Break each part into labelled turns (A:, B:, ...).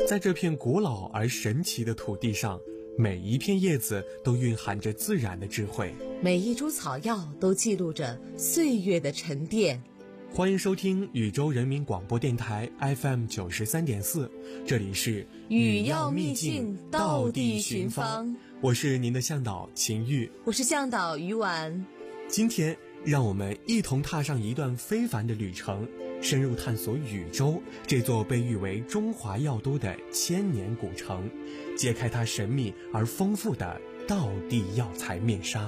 A: 在这片古老而神奇的土地上，每一片叶子都蕴含着自然的智慧，
B: 每一株草药都记录着岁月的沉淀。
A: 欢迎收听禹州人民广播电台 FM 93.4，这里是
B: 语要秘境，道地寻芳。
A: 我是您的向导秦玉，
B: 我是向导于婉。
A: 今天让我们一同踏上一段非凡的旅程，深入探索禹州这座被誉为中华药都的千年古城，揭开它神秘而丰富的道地药材面纱。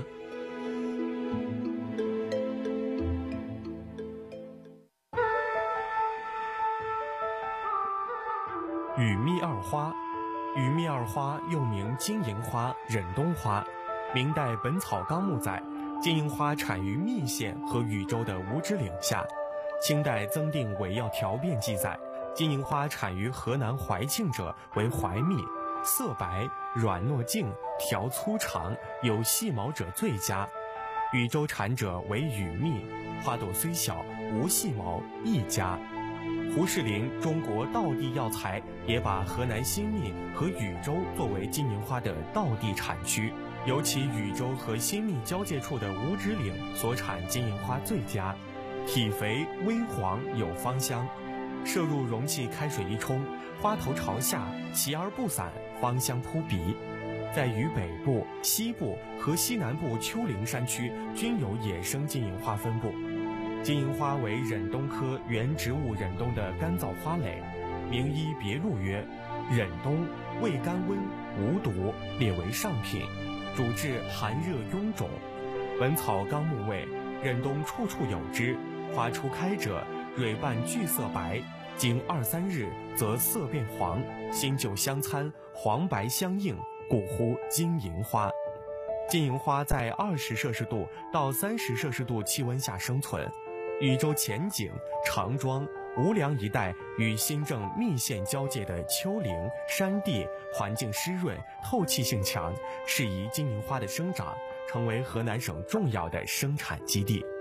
A: 羽蜜二花，羽蜜二花又名金银花、忍冬花。明代《本草纲目》载，金银花产于密县和禹州的五指岭下。清代增订伪药条变记载，金银花产于河南怀庆者为怀蜜，色白，软糯净，条粗长，有细毛者最佳。禹州产者为羽蜜，花朵虽小，无细毛，亦佳。胡适林《中国道地药材》也把河南新密和禹州作为金银花的道地产区，尤其禹州和新密交界处的五指岭所产金银花最佳，体肥微黄，有芳香。摄入容器开水一冲，花头朝下，齐而不散，芳香扑鼻。在渝北部、西部和西南部丘陵山区均有野生金银花分布。金银花为忍冬科原植物忍冬的干燥花蕾，名医别录曰：忍冬味甘温，无毒，列为上品，主治寒热臃肿。本草纲目谓，忍冬处处有之，花初开者，蕊瓣具色白，经2-3日则色变黄，新旧相参，黄白相映，故呼金银花。金银花在20摄氏度到30摄氏度气温下生存。禹州前景、长庄、无梁一带与新郑密县交界的丘陵山地环境湿润，透气性强，适宜金银花的生长，成为河南省重要的生产基地。